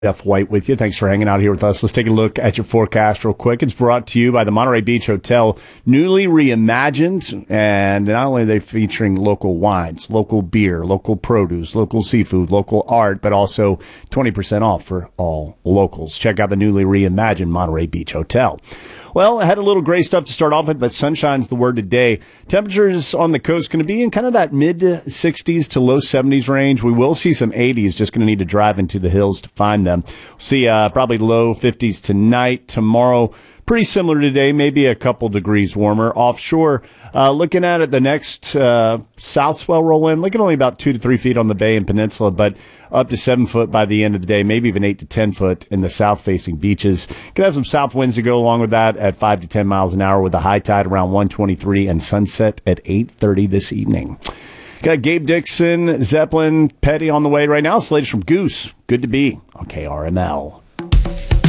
Jeff White with you. Thanks for hanging out here with us. Let's take a look at your forecast real quick. It's brought to you by the Monterey Beach Hotel, newly reimagined, and not only are they featuring local wines, local beer, local produce, local seafood, local art, but also 20% off for all locals. Check out the newly reimagined Monterey Beach Hotel. Well, I had a little gray stuff to start off with, but sunshine's the word today. Temperatures on the coast going to be in kind of that mid-60s to low 70s range. We will see some 80s, just going to need to drive into the hills to find them. See probably low 50s tonight. Tomorrow, pretty similar to today, maybe a couple degrees warmer. Offshore, looking at it, the next south swell roll in, looking only about 2 to 3 feet on the bay and peninsula, but up to 7 foot by the end of the day, maybe even 8 to 10 foot in the south-facing beaches. Could have some south winds to go along with that at 5 to 10 miles an hour with a high tide around 1:23 and sunset at 8:30 this evening. Got Gabe Dixon, Zeppelin, Petty on the way right now. It's the latest from Goose. Good to be on KRML.